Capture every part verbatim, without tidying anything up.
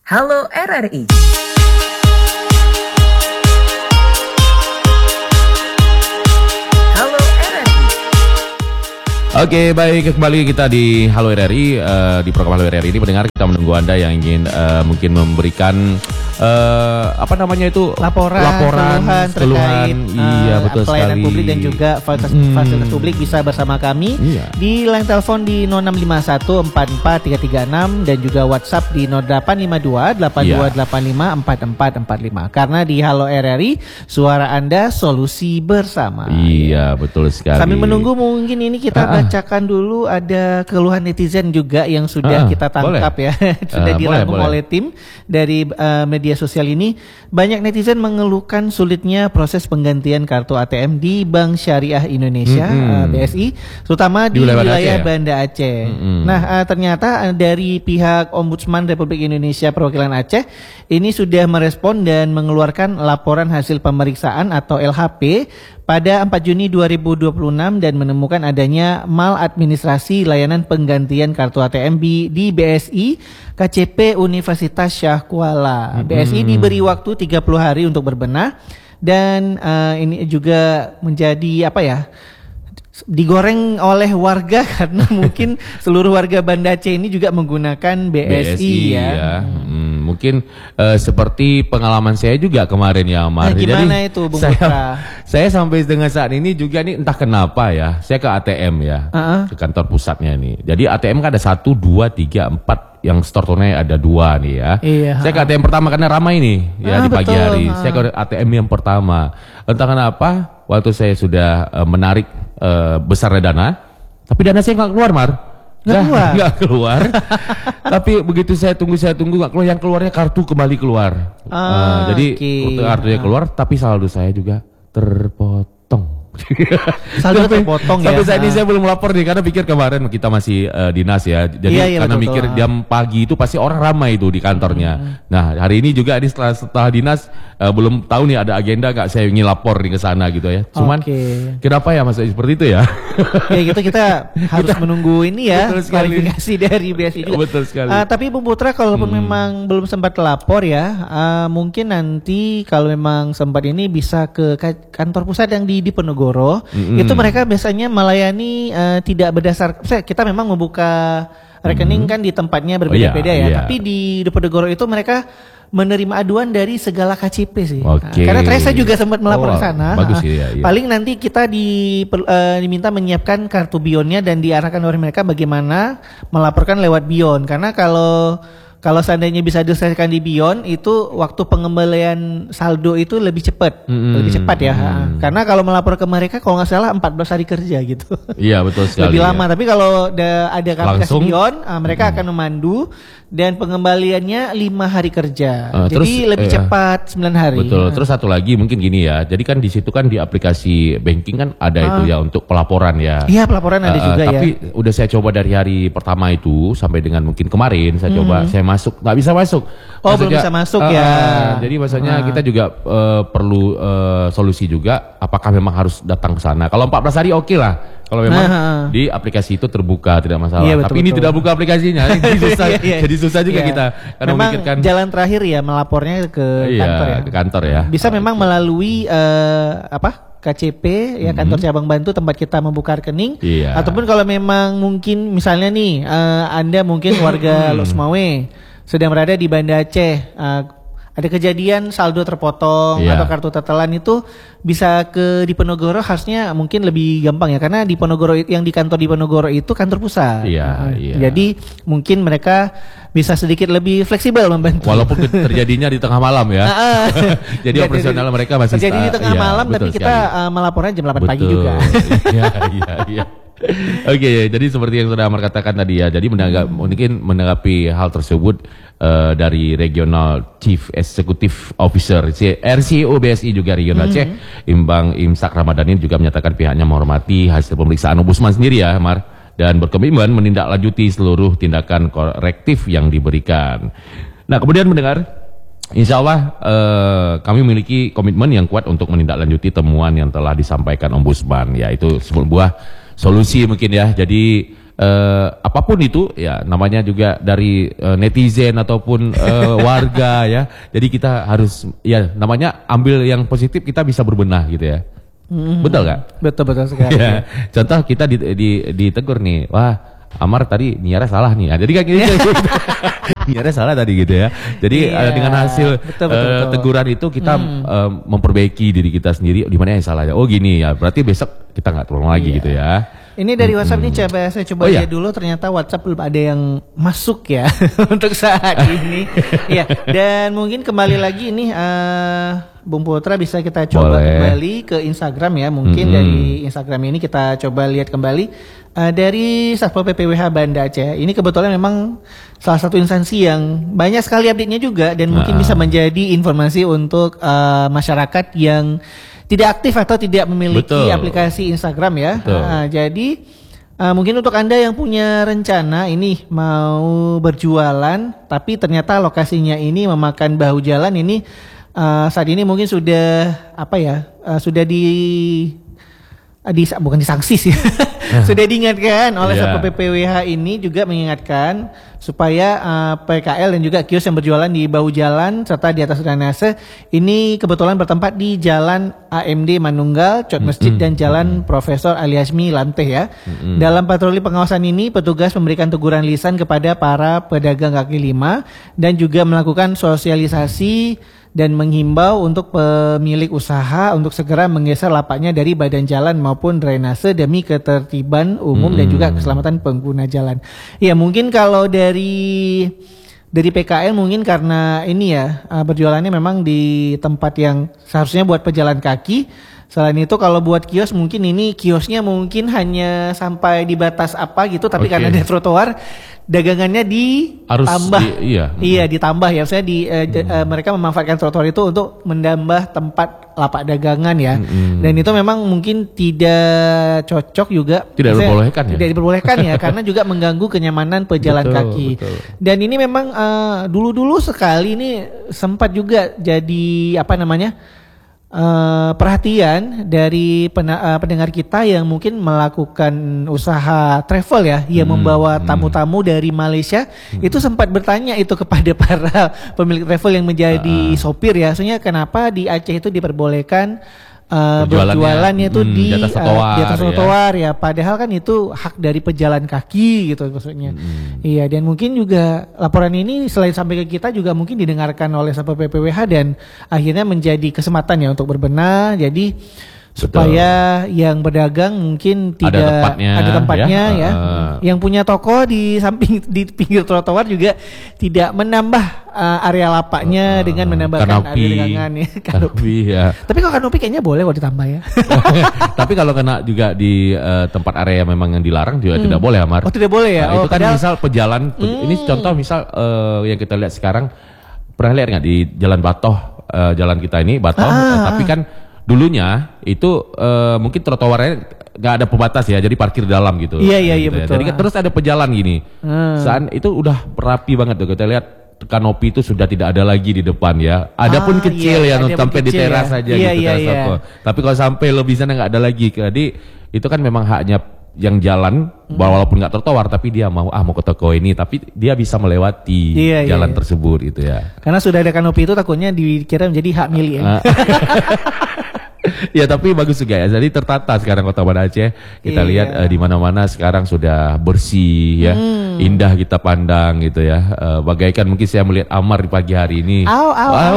Halo R R I. Halo R R I. Oke, baik, kembali kita di Halo R R I. uh, Di program Halo R R I ini pendengar, kita menunggu Anda yang ingin uh, mungkin memberikan uh, apa namanya itu laporan, laporan keluhan, keluhan terkait iya, uh, betul pelayanan sekali. publik dan juga fasilitas, Hmm. fasilitas publik bisa bersama kami Iya. di line telepon di nol enam lima satu empat empat tiga tiga enam dan juga WhatsApp di nol delapan lima dua delapan dua delapan lima empat empat empat lima. Karena di Halo R R I, suara Anda solusi bersama. Iya, betul sekali. Sambil menunggu mungkin ini kita Ah, ah. bacakan dulu ada keluhan netizen juga yang sudah Ah, ah, kita tangkap boleh. ya. Sudah Ah, dirangkum boleh, boleh. oleh tim dari uh, media sosial ini. Banyak netizen mengeluhkan sulitnya proses penggantian kartu A T M di Bank Syariah Indonesia, Mm-hmm. uh, B S I, terutama di, Di wilayah wilayah, Aceh ya? Banda Aceh. Mm-hmm. Nah, uh, ternyata uh, dari pihak Ombudsman Republik Indonesia Perwakilan Aceh ini sudah merespon dan mengeluarkan laporan hasil pemeriksaan atau L H P pada empat Juni dua ribu dua puluh enam dan menemukan adanya maladministrasi layanan penggantian kartu A T M di, di B S I K C P Universitas Syah Kuala. B S I diberi waktu tiga puluh hari untuk berbenah dan uh, ini juga menjadi apa ya? digoreng oleh warga karena mungkin seluruh warga Banda Aceh ini juga menggunakan B S I, B S I ya. ya. Hmm, mungkin uh, seperti pengalaman saya juga kemarin ya, Mar. Nah, gimana Jadi, itu, Bung saya, Putra? saya sampai dengan saat ini juga nih entah kenapa ya, saya ke A T M ya, Uh-uh. ke kantor pusatnya nih. Jadi A T M kan ada satu, dua, tiga, empat, yang store tunai ada dua nih ya. Iya, Saya ke A T M pertama karena ramai nih ya Ah, di pagi betul, hari. ah. Saya ke A T M yang pertama. Entah kenapa waktu saya sudah uh, menarik uh, besar dana, tapi dana saya nggak keluar, Mar. Nggak Nggak- keluar? nggak keluar. Tapi begitu saya tunggu saya tunggu nggak keluar, yang keluarnya kartu kembali keluar. Ah, Uh, jadi oke. waktu kartunya keluar, tapi saldo saya juga terpotong. Saldo terpotong ya. Sampai saat ini Ah. saya belum lapor nih karena pikir kemarin kita masih uh, dinas ya. Jadi Iya, iya, karena betul, mikir betul. jam pagi itu pasti orang ramai itu di kantornya. Hmm. Nah, hari ini juga ini setelah setelah dinas uh, belum tahu nih ada agenda gak saya ingin lapor nih ke sana gitu ya. Cuman Oke. kenapa ya Mas seperti itu ya? Ya gitu kita harus menunggu ini ya Betul sekali. klarifikasi dari B S I juga. Betul sekali. Ah, tapi Bung Putra kalaupun memang belum sempat lapor ya, ah, mungkin nanti kalau memang sempat ini bisa ke ka- kantor pusat yang di Diponegoro. Mm-mm. Itu mereka biasanya melayani eh, tidak berdasar. Saya kita memang membuka rekening kan di tempatnya berbeda-beda Oh, iya, ya. iya. Tapi di Diponegoro itu mereka menerima aduan dari segala K C P sih. Oke. Nah, karena terakhir saya juga sempat melapor Oh, ke sana. bagus Ah, ya, iya. Paling nanti kita di, per- eh, diminta menyiapkan kartu Bionnya dan diarahkan oleh mereka bagaimana melaporkan lewat Bion. Karena kalau kalau seandainya bisa diselesaikan di Bion itu waktu pengembalian saldo itu lebih cepat, Mm-mm. lebih cepat ya. Mm. Karena kalau melapor ke mereka kalau nggak salah empat belas hari kerja gitu. Iya, betul sekali. Lebih ya. lama, tapi kalau da- ada aplikasi Langsung? Bion, ah, mereka akan memandu dan pengembaliannya lima hari kerja. Eh, Jadi terus, lebih eh, cepat sembilan hari. Betul. Ah. Terus satu lagi mungkin gini ya. Jadi kan di situ kan di aplikasi banking kan ada itu ya untuk pelaporan ya. Iya, pelaporan ada Eh, juga ya. tapi udah saya coba dari hari pertama itu sampai dengan mungkin kemarin saya coba saya masuk nggak bisa masuk. Hmm. Oh, belum bisa masuk eh, ya. eh, jadi maksudnya Ah. kita juga eh, perlu eh, solusi juga. Apakah memang harus datang ke sana? Kalau empat belas hari oke lah. Kalau memang Nah, di aplikasi itu terbuka tidak masalah. Iya, betul, tapi ini betul. tidak buka aplikasinya. Jadi susah. Iya, iya. Jadi susah juga Iya. kita. Karena memang memikirkan jalan terakhir ya melapornya ke iya, kantor ya. ke kantor ya. Bisa memang melalui eh, apa? K C P ya, kantor cabang Bantu tempat kita membuka rekening. Iya. Ataupun kalau memang mungkin misalnya nih eh, Anda mungkin warga Losmawe sedang berada di Banda Aceh, eh, ada kejadian saldo terpotong Iya. atau kartu tertelan itu bisa ke Diponegoro, harusnya mungkin lebih gampang ya karena Diponegoro it- yang di kantor Diponegoro itu kantor pusat. Iya, Nah, iya. Jadi mungkin mereka bisa sedikit lebih fleksibel membantu. Walaupun ke- terjadinya di tengah malam ya. Ah, ah. Jadi operasional mereka masih terjadi di sta- tengah iya, malam betul tapi kita sekali. uh, melapornya jam delapan pagi Betul. juga. Iya, iya, iya. Oke, jadi seperti yang sudah Amar katakan tadi ya. Jadi menanggap, mungkin menanggapi hal tersebut eh, dari Regional Chief Executive Officer R C O B S I juga Regional Aceh, Imbang Imsak Ramadhani juga menyatakan pihaknya menghormati hasil pemeriksaan Ombudsman sendiri ya, Amar, dan berkomitmen menindaklanjuti seluruh tindakan korektif yang diberikan. Nah, kemudian mendengar, insya Allah eh, kami memiliki komitmen yang kuat untuk menindaklanjuti temuan yang telah disampaikan Ombudsman, yaitu sebuah solusi mungkin ya. Jadi uh, apapun itu ya namanya juga dari uh, netizen ataupun uh, warga ya. Jadi kita harus ya namanya ambil yang positif, kita bisa berbenah gitu ya. Hmm. Betul gak? Betul betul sekali. Ya. Contoh kita di, di, ditegur nih, wah Amar tadi Niara salah nih. Nah, jadi kan gitu. Niara salah tadi gitu ya. Jadi iya, dengan hasil betul, betul, uh, betul. teguran itu kita hmm. uh, memperbaiki diri kita sendiri. Di mana yang salahnya? Oh gini ya. Berarti besok kita nggak terulang lagi iya. gitu ya. Ini dari WhatsApp hmm. nih coba saya coba oh, lihat iya? dulu, ternyata WhatsApp belum ada yang masuk ya untuk saat ini. Ya, dan mungkin kembali lagi nih uh, Bung Putra bisa kita coba Boleh. kembali ke Instagram ya. Mungkin hmm. dari Instagram ini kita coba lihat kembali uh, dari Satpol P P W H Banda Aceh. Ini kebetulan memang salah satu instansi yang banyak sekali update-nya juga dan mungkin nah. bisa menjadi informasi untuk uh, masyarakat yang tidak aktif atau tidak memiliki Betul. aplikasi Instagram ya. Nah, jadi uh, mungkin untuk Anda yang punya rencana ini mau berjualan tapi ternyata lokasinya ini memakan bahu jalan, ini uh, saat ini mungkin sudah apa ya? Uh, sudah di di bukan disangsi sih. Sudah diingatkan oleh yeah. Satpol P P W H ini juga mengingatkan supaya uh, P K L dan juga kios yang berjualan di bahu jalan serta di atas drainase ini kebetulan bertempat di Jalan A M D Manunggal, Cot Masjid mm-hmm. dan Jalan mm-hmm. Profesor Ali Hasmi Lanteh ya. Mm-hmm. Dalam patroli pengawasan ini petugas memberikan teguran lisan kepada para pedagang kaki lima dan juga melakukan sosialisasi dan menghimbau untuk pemilik usaha untuk segera menggeser lapaknya dari badan jalan maupun drainase demi ketertiban umum hmm. dan juga keselamatan pengguna jalan. Ya mungkin kalau dari dari P K L mungkin karena ini ya berjualannya memang di tempat yang seharusnya buat pejalan kaki. Selain itu kalau buat kios mungkin ini kiosnya mungkin hanya sampai di batas apa gitu, tapi okay. karena ada trotoar dagangannya ditambah, di, iya, iya ditambah ya, saya di uh, hmm. uh, mereka memanfaatkan trotoar itu untuk menambah tempat lapak dagangan ya, hmm. dan itu memang mungkin tidak cocok juga, tidak diperbolehkan ya, tidak diperbolehkan ya, karena juga mengganggu kenyamanan pejalan betul, kaki. Betul. Dan ini memang uh, dulu-dulu sekali ini sempat juga jadi apa namanya? Uh, perhatian dari pen, uh, pendengar kita yang mungkin melakukan usaha travel ya, yang hmm, membawa tamu-tamu hmm. dari Malaysia, hmm. itu sempat bertanya itu kepada para pemilik travel yang menjadi uh, sopir ya, soalnya kenapa di Aceh itu diperbolehkan Uh, berjualannya itu hmm, di, di atas trotoar, uh, di atas trotoar ya. ya. Padahal kan itu hak dari pejalan kaki gitu maksudnya. Hmm. Iya, dan mungkin juga laporan ini selain sampai ke kita juga mungkin didengarkan oleh Satpol P P W H dan akhirnya menjadi kesempatan ya untuk berbenah. Jadi Betul. supaya yang berdagang mungkin tidak ada tempatnya, ada tempatnya ya. ya. Uh, yang punya toko di samping di pinggir trotoar juga tidak menambah uh, area lapaknya uh, dengan menambahkan area dagangan ya. Kanopi ya. Tapi kalau kanopi kayaknya boleh kalau ditambah ya. Tapi kalau kena juga di uh, tempat area memang yang dilarang juga hmm. tidak boleh, Amar. Oh, tidak boleh ya. Nah, oh, itu kan padahal... misal pejalan hmm. ini contoh misal uh, yang kita lihat sekarang, pernah lihat nggak di Jalan Batoh, uh, jalan kita ini Batoh, ah, uh, tapi kan dulunya itu uh, mungkin trotoarnya nggak ada pembatas ya, jadi parkir dalam gitu. Iya iya iya gitu betul. Ya. Jadi kan terus ada pejalan gini. Hmm. Saat itu udah rapi banget tuh, kita lihat kanopi itu sudah tidak ada lagi di depan ya. Ada ah, pun kecil iya, ya, sampai di teras saja ya. gitu. Iya, iya, iya. Tapi kalau sampai lebih sana nggak ada lagi. Jadi itu kan memang haknya yang jalan, hmm. walaupun nggak trotoar, tapi dia mau ah mau ke toko ini, tapi dia bisa melewati iya, jalan iya, iya. tersebut gitu ya. Karena sudah ada kanopi itu takutnya dikira menjadi hak milik ya. Ya tapi bagus juga ya. Jadi tertata sekarang Kota Banda Aceh. Kita iya. lihat uh, di mana-mana sekarang sudah bersih ya, hmm. indah kita pandang gitu ya. Uh, bagaikan mungkin saya melihat Amar di pagi hari ini. Au au au.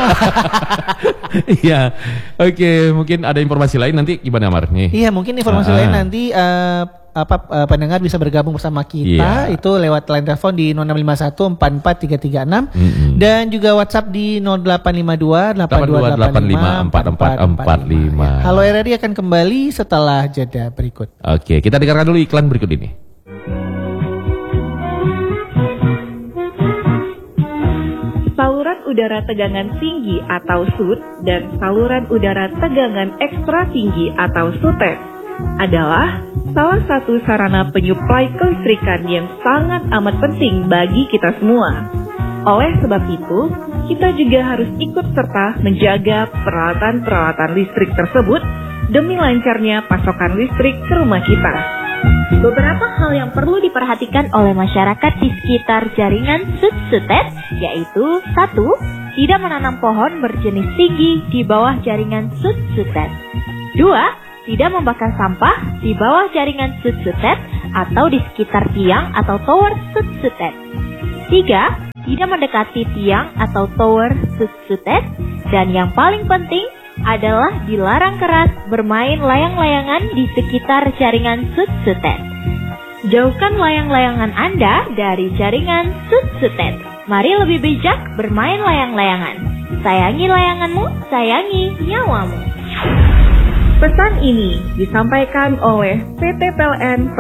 Iya. Oke, mungkin ada informasi lain nanti gimana Amar nih? Iya, mungkin informasi uh, lain nanti uh, apa uh, pendengar bisa bergabung bersama kita yeah. itu lewat line telepon di nol enam lima satu empat empat tiga tiga enam mm-hmm. dan juga WhatsApp di nol delapan lima dua delapan dua delapan lima empat empat empat lima. Halo R R I akan kembali setelah jeda berikut. Oke, kita dengarkan dulu iklan berikut ini. Saluran udara tegangan tinggi atau S U T dan saluran udara tegangan ekstra tinggi atau S U T E K adalah salah satu sarana penyuplai kelistrikan yang sangat amat penting bagi kita semua. Oleh sebab itu, kita juga harus ikut serta menjaga peralatan-peralatan listrik tersebut demi lancarnya pasokan listrik ke rumah kita. Beberapa hal yang perlu diperhatikan oleh masyarakat di sekitar jaringan sud-sutet yaitu satu. Tidak menanam pohon berjenis tinggi di bawah jaringan sud-sutet. Dua. Tidak membakar sampah di bawah jaringan sud-sutet atau di sekitar tiang atau tower sud-sutet. Tiga. Tidak mendekati tiang atau tower sud-sutet. Dan yang paling penting adalah dilarang keras bermain layang-layangan di sekitar jaringan sud-sutet. Jauhkan layang-layangan Anda dari jaringan sud-sutet. Mari lebih bijak bermain layang-layangan. Sayangi layanganmu, sayangi nyawamu. Pesan ini disampaikan oleh P T P L N